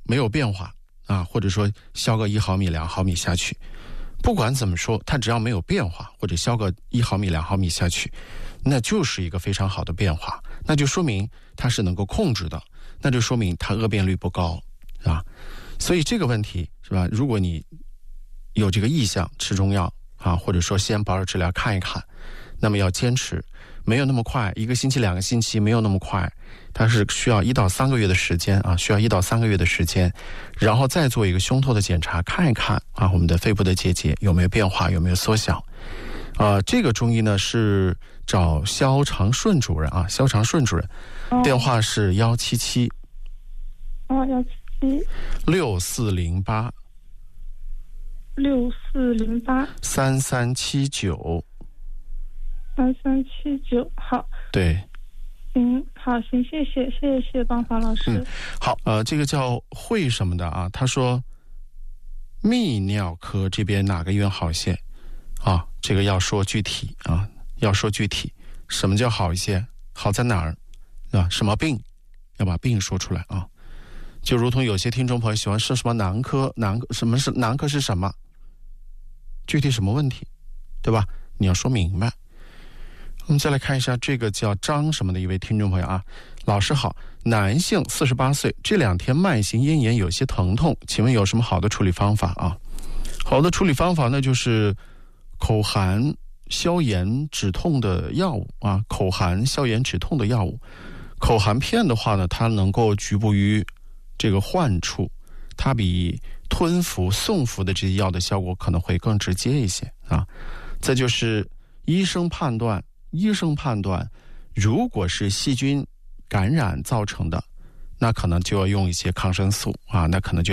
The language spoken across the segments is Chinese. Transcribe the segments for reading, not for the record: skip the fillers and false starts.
没有变化啊，或者说消个1毫米、2毫米下去，不管怎么说，它只要没有变化，或者消个1毫米、2毫米下去，那就是一个非常好的变化，那就说明它是能够控制的，那就说明它恶变率不高啊。所以这个问题是吧？如果你有这个意向吃中药啊，或者说先保守治疗看一看，那么要坚持，没有那么快，1个星期、2个星期没有那么快，它是需要1到3个月的时间啊，需要1到3个月的时间，然后再做一个胸透的检查，看一看啊，我们的肺部的结节有没有变化，有没有缩小。这个中医呢是找肖长顺主任啊，肖长顺主任，电话是177。 177 6408 6408 3379 3379。好， 对， 好，行，谢谢邦华老师。 好，这个叫会什么的啊？他说泌尿科这边哪个医院好一些啊？这个要说具体啊，要说具体，什么叫好一些？好在哪儿啊？什么病？要把病说出来啊！就如同有些听众朋友喜欢说什么男科，什么是男科是什么？具体什么问题，对吧？你要说明白。我们再来看一下这个叫张什么的一位听众朋友啊，老师好，男性48岁，这2天慢性咽炎有些疼痛，请问有什么好的处理方法啊？好的处理方法呢，就是口含消炎止痛的药物啊，口含消炎止痛的药物。口含片的话呢，它能够局部于这个患处，它比吞服、送服的这些药的效果可能会更直接一些啊。再就是医生判断，如果是细菌感染造成的，那可能就要用一些抗生素啊，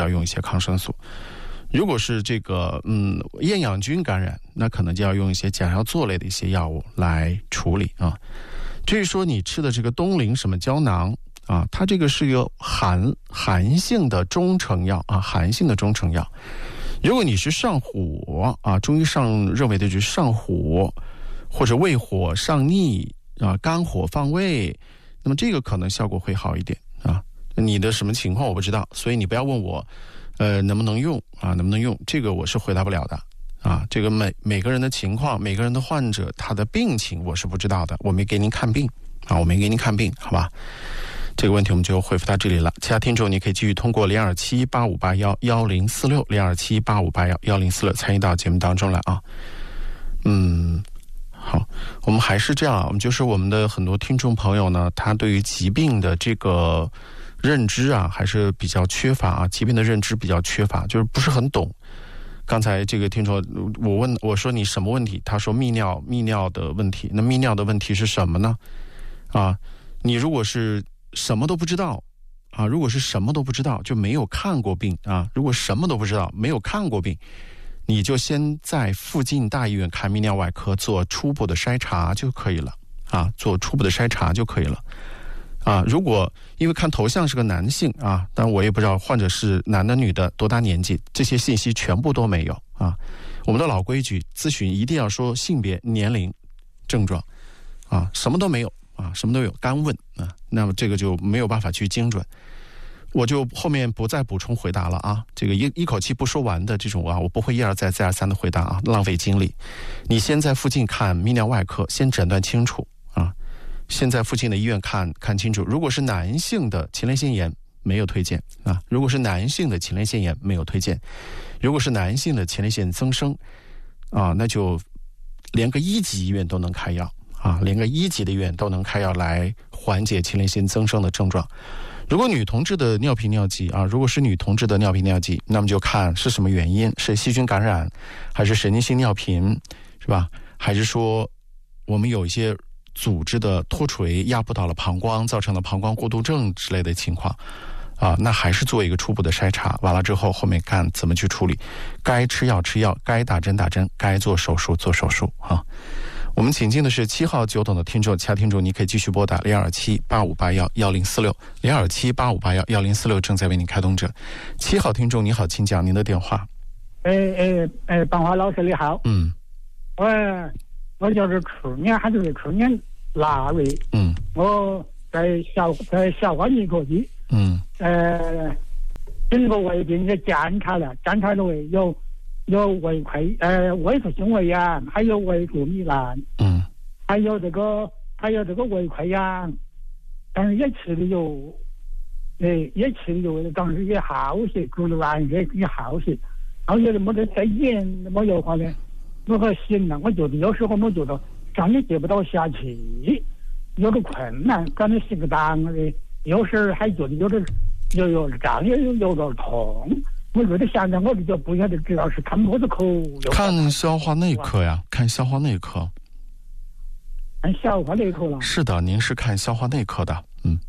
如果是这个厌氧菌感染，那可能就要用一些甲硝唑类的一些药物来处理啊。至于说你吃的这个东林什么胶囊啊，它这个是一个寒性的中成药啊，如果你是上火啊，中医上认为的就是上火或者胃火上逆啊，肝火放胃，那么这个可能效果会好一点啊。你的什么情况我不知道，所以你不要问我能不能用，这个我是回答不了的啊。这个每个人的情况，每个人的患者他的病情我是不知道的，我没给您看病，好吧？这个问题我们就回复到这里了。其他听众你可以继续通过0278811046参与到节目当中来啊。好，我们还是这样，我们就是我们的很多听众朋友呢，他对于疾病的这个认知啊还是比较缺乏啊，疾病的认知比较缺乏，就是不是很懂。刚才这个听众我说你什么问题，他说泌尿的问题，那泌尿的问题是什么呢？啊，你如果是什么都不知道啊，就没有看过病啊，如果什么都不知道没有看过病，你就先在附近大医院看泌尿外科做初步的筛查就可以了啊，如果因为看头像是个男性啊，但我也不知道患者是男的女的，多大年纪，这些信息全部都没有啊。我们的老规矩，咨询一定要说性别、年龄、症状啊，什么都没有，干问啊，那么这个就没有办法去精准。我就后面不再补充回答了啊，这个一口气不说完的这种啊，我不会一而再再而三的回答啊，浪费精力。你先在附近看泌尿外科，先诊断清楚啊，先在附近的医院看清楚。如果是男性的前列腺炎没有推荐啊，如果是男性的前列腺增生啊，那就连个1级医院都能开药啊，来缓解前列腺增生的症状。如果女同志的尿频尿急啊，那么就看是什么原因，是细菌感染，还是神经性尿频，是吧？还是说我们有一些组织的脱垂压迫到了膀胱，造成了膀胱过度症之类的情况啊，那还是做一个初步的筛查，完了之后后面看怎么去处理，该吃药吃药，该打针打针，该做手术做手术啊。我们请进的是7号久等的听众，其他听众你可以继续拨打0278511046，0278511046正在为您开通着。7号听众你好，请讲您的电话。 邦华老师你好。我就是去年腊月，我在下关一个地， 整个胃病也检查了胃有胃溃胃出性胃炎，还有胃过糜烂，还有这个胃溃疡，但是也吃的有，当时也好些，住了完也好些，然后有的没得再严没有话呢，我可行了，我觉得有时候我觉得上也接不到下气，有点困难，感觉心个当的，有时还觉得有点胀，有点痛。我觉得现在我就不晓得，主要是看么子科， 看消化内科呀，看消化内科。 看消化内科了。 是的，您是看消化内科的，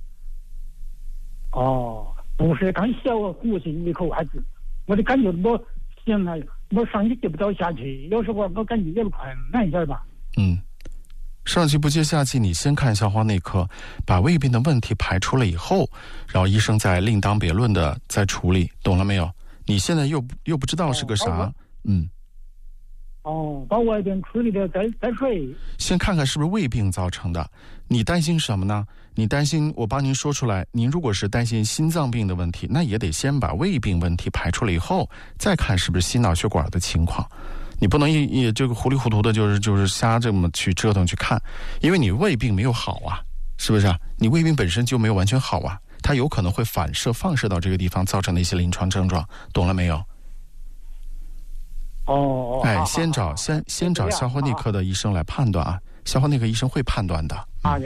不是看呼吸内科还是？我就感觉我行了，我上气接不到下气，有时候我感觉有点困难一下吧。 上气不接下气，你先看消化内科，把胃病的问题排除了以后，然后医生再另当别论的再处理，懂了没有？你现在又不知道是个啥， 把胃病处理的再睡。 先看看是不是胃病造成的。你担心什么呢？你担心我帮您说出来。您如果是担心心脏病的问题，那也得先把胃病问题排除了以后，再看是不是心脑血管的情况。你不能也这个糊里糊涂的，就是瞎这么去折腾去看，因为你胃病没有好啊，是不是啊？你胃病本身就没有完全好啊，它有可能会放射到这个地方，造成的一些临床症状，懂了没有？先找消化内科的医生来判断啊，消化内科医生会判断的。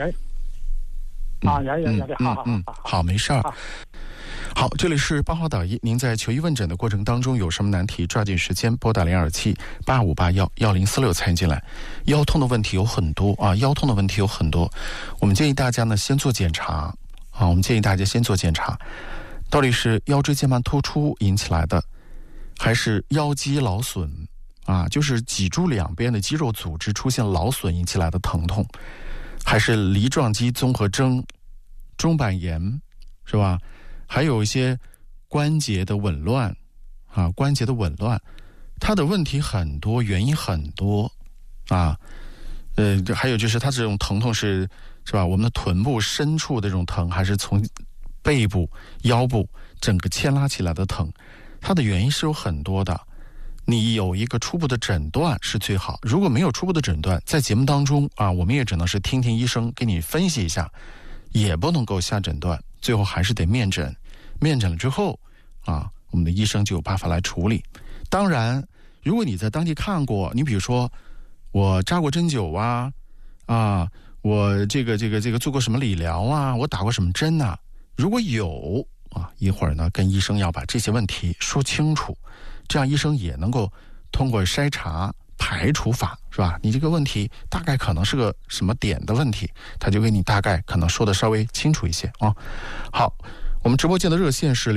好，没事儿。好，这里是八号导医，您在求医问诊的过程当中有什么难题，抓紧时间拨打027-8581-1046参与进来。腰痛的问题有很多啊，我们建议大家呢先做检查啊，到底是腰椎间盘突出引起来的，还是腰肌劳损啊，就是脊柱两边的肌肉组织出现劳损引起来的疼痛，还是梨状肌综合征、中板炎，是吧？还有一些关节的紊乱，它的问题很多，原因很多啊。还有就是它这种疼痛是吧？我们的臀部深处的这种疼，还是从背部、腰部整个牵拉起来的疼，它的原因是有很多的。你有一个初步的诊断是最好，如果没有初步的诊断，在节目当中啊，我们也只能是听听医生给你分析一下，也不能够下诊断，最后还是得面诊。面诊了之后啊，我们的医生就有办法来处理。当然，如果你在当地看过，你比如说我扎过针灸我这个做过什么理疗啊，我打过什么针啊，如果有啊，一会儿呢跟医生要把这些问题说清楚，这样医生也能够通过筛查排除法，是吧？你这个问题大概可能是个什么点的问题，他就给你大概可能说的稍微清楚一些啊。好，我们直播间的热线是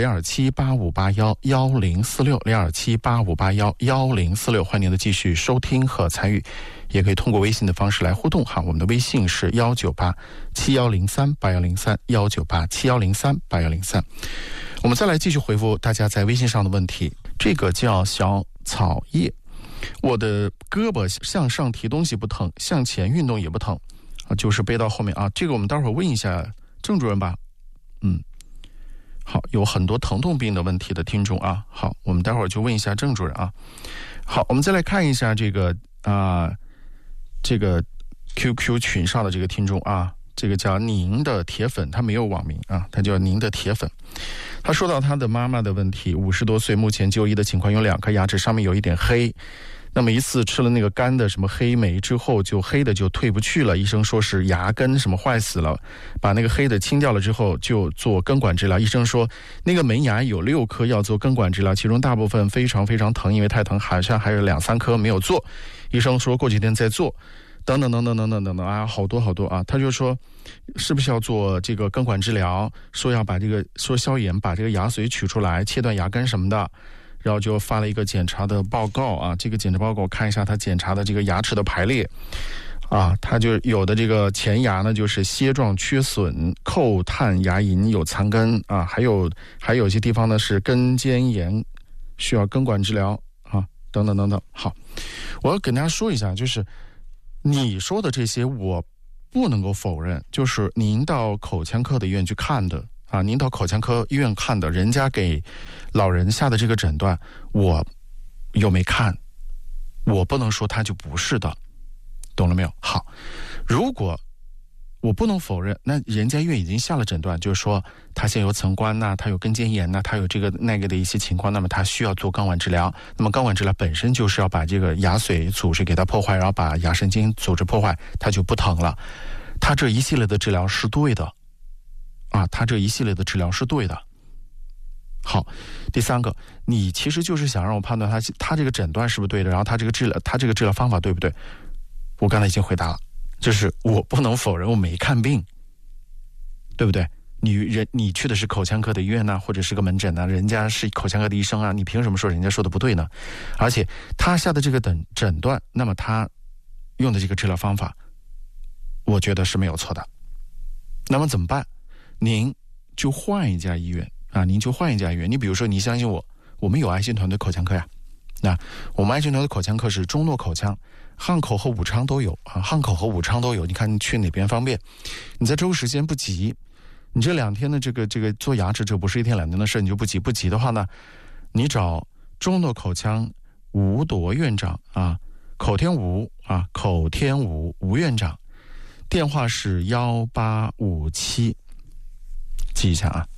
027-8581-1046，027-8581-1046，欢迎您的继续收听和参与，也可以通过微信的方式来互动哈。我们的微信是19871038103，19871038103。我们再来继续回复大家在微信上的问题。这个叫小草叶，我的胳膊向上提东西不疼，向前运动也不疼啊，就是背到后面啊。这个我们待会儿问一下郑主任吧。好，有很多疼痛病的问题的听众啊。好，我们待会儿就问一下郑主任啊。好，我们再来看一下这个QQ 群上的这个听众啊，这个叫您的铁粉，他没有网名啊，他叫您的铁粉。他说到他的妈妈的问题，50多岁，目前就医的情况有2颗牙齿上面有一点黑。那么一次吃了那个干的什么黑莓之后，就黑的就退不去了，医生说是牙根什么坏死了，把那个黑的清掉了之后就做根管治疗。医生说那个门牙有6颗要做根管治疗，其中大部分非常非常疼，因为太疼，好像还有2-3颗没有做。医生说过几天再做，等等啊，好多啊。他就说是不是要做这个根管治疗，说要把这个说消炎，把这个牙髓取出来，切断牙根什么的。然后就发了一个检查的报告啊，这个检查报告看一下他检查的这个牙齿的排列啊，他就有的这个前牙呢就是楔状缺损，扣碳牙龈有残根啊，还有一些地方呢是根尖炎，需要根管治疗啊，等等。好，我要跟大家说一下，就是你说的这些我不能够否认，就是您到口腔科的医院去看的啊，您到口腔科医院看的，人家给老人下的这个诊断，我又没看，我不能说他就不是的，懂了没有？好，如果我不能否认，那人家医院已经下了诊断，就是说他现在有层冠呐，他有根尖炎呐，他有这个那个的一些情况，那么他需要做钢管治疗。那么钢管治疗本身就是要把这个牙髓组织给它破坏，然后把牙神经组织破坏，它就不疼了。他这一系列的治疗是对的啊，他这一系列的治疗是对的。好，第三个，你其实就是想让我判断他这个诊断是不是对的，然后他这个治疗方法对不对？我刚才已经回答了。就是我不能否认我没看病，对不对？你去的是口腔科的医院呢，或者是个门诊呢，人家是口腔科的医生啊，你凭什么说人家说的不对呢？而且他下的这个诊断，那么他用的这个治疗方法，我觉得是没有错的。那么怎么办？您就换一家医院啊，您就换一家医院。你比如说，你相信我，我们有爱心团队口腔科呀。那我们爱心团队口腔科是中诺口腔，汉口和武昌都有啊，汉口和武昌都有。你看你去哪边方便？你在周时间不急，你这2天的这个做牙齿，这不是1天2天的事，你就不急。不急的话呢，你找中诺口腔吴铎院长啊，口天吴吴院长，电话是1857，记一下啊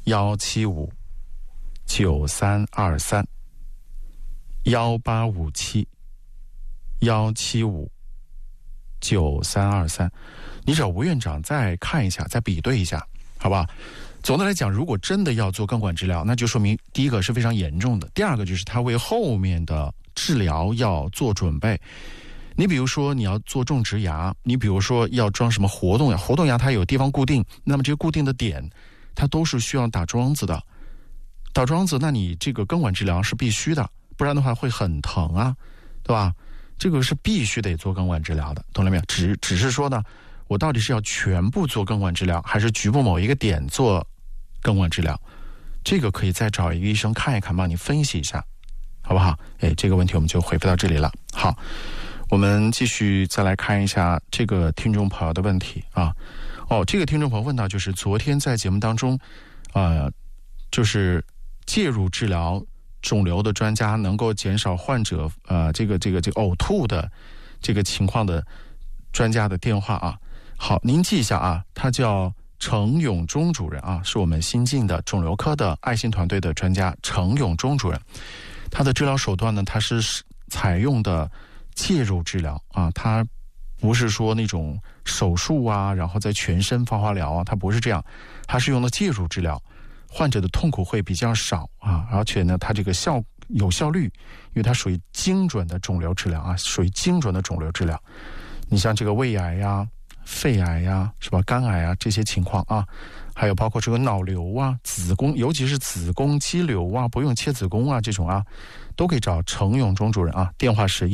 ，1759323。1857-175-9323，你找吴院长再看一下，再比对一下，好吧？总的来讲，如果真的要做钢管治疗，那就说明第一个是非常严重的，第二个就是他为后面的治疗要做准备。你比如说你要做种植牙，你比如说要装什么活动牙它有地方固定，那么这个固定的点它都是需要打桩子的，打桩子，那你这个钢管治疗是必须的，不然的话会很疼啊，对吧？这个是必须得做钢管治疗的，懂了没有？只是说呢，我到底是要全部做钢管治疗，还是局部某一个点做钢管治疗？这个可以再找一个医生看一看，帮你分析一下，好不好？这个问题我们就回复到这里了。好，我们继续再来看一下这个听众朋友的问题啊。这个听众朋友问到，就是昨天在节目当中，就是介入治疗肿瘤的专家能够减少患者这个呕吐的这个情况的专家的电话啊。好，您记一下啊，他叫程永忠主任啊，是我们新进的肿瘤科的爱心团队的专家程永忠主任。他的治疗手段呢，他是采用的介入治疗啊，他不是说那种手术啊，然后在全身放化疗啊，他不是这样，他是用的介入治疗。患者的痛苦会比较少啊，而且呢，它这个有效率，因为它属于精准的肿瘤治疗啊，属于精准的肿瘤治疗。你像这个胃癌呀、肺癌呀，是吧？肝癌啊这些情况啊，还有包括这个脑瘤啊、子宫，尤其是子宫肌瘤啊，不用切子宫啊这种啊，都可以找程永忠主任啊，电话是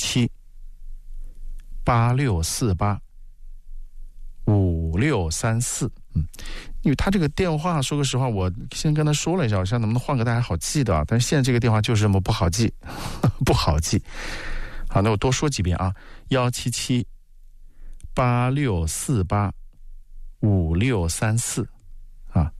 177-8648-5634。因为他这个电话，说个实话，我先跟他说了一下，我想能不能换个大家好记的啊？但是现在这个电话就是这么不好记，不好记。好，那我多说几遍啊，177-8648-5634啊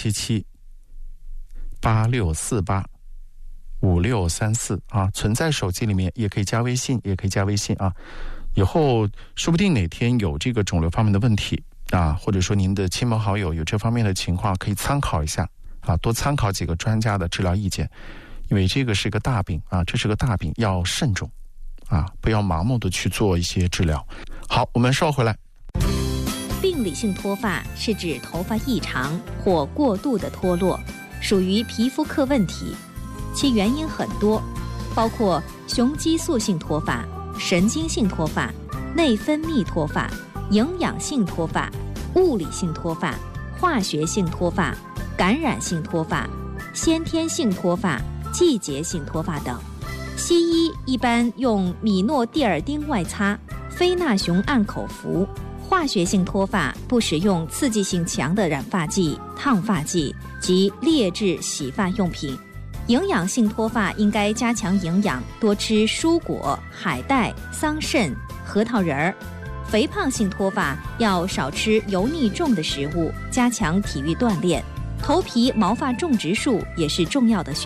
，177-8648-5634啊，存在手机里面也可以加微信，啊。以后说不定哪天有这个肿瘤方面的问题啊，或者说您的亲朋好友有这方面的情况，可以参考一下啊，多参考几个专家的治疗意见，因为这个是个大病啊，这是个大病，要慎重啊，不要盲目的去做一些治疗。好，我们稍后回来。 病理性脱发是指头发异常或过度的脱落，属于皮肤科问题，其原因很多，包括雄激素性脱发、神经性脱发、内分泌脱发、营养性脱发、物理性脱发、化学性脱发、感染性脱发、先天性脱发、季节性脱发等。西医一般用米诺地尔丁外擦、非那雄胺口服。化学性脱发不使用刺激性强的染发剂、烫发剂及劣质洗发用品。营养性脱发应该加强营养，多吃蔬果、海带、桑葚、核桃仁儿。肥胖性脱发要少吃油腻重的食物，加强体育锻炼。头皮毛发种植术也是重要的选